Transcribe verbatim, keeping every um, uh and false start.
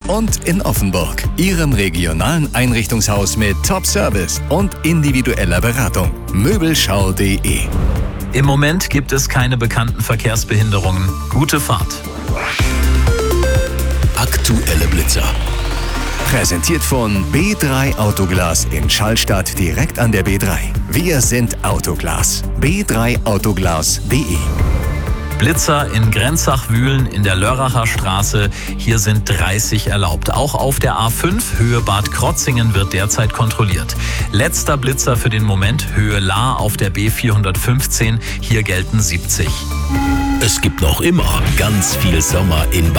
und in Offenburg. Ihrem regionalen Einrichtungshaus mit Top-Service und individueller Beratung. Möbelschau punkt de. Im Moment gibt es keine bekannten Verkehrsbehinderungen. Gute Fahrt. Aktuelle Blitzer. Präsentiert von B drei Autoglas in Schallstadt direkt an der B drei. Wir sind Autoglas. b drei autoglas punkt de. Blitzer in Grenzach-Wühlen in der Lörracher Straße. Hier sind dreißig erlaubt. Auch auf der A fünf Höhe Bad Krotzingen wird derzeit kontrolliert. Letzter Blitzer für den Moment Höhe Lahr auf der B vierhundertfünfzehn. Hier gelten siebzig. Es gibt noch immer ganz viel Sommer in Bad